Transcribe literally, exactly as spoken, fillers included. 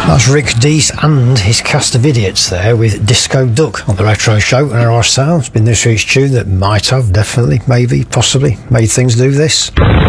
That's Rick Dees and his cast of idiots there with Disco Duck on the Retro Show and our sound. It's been this week's tune that might have, definitely, maybe, possibly made things do this.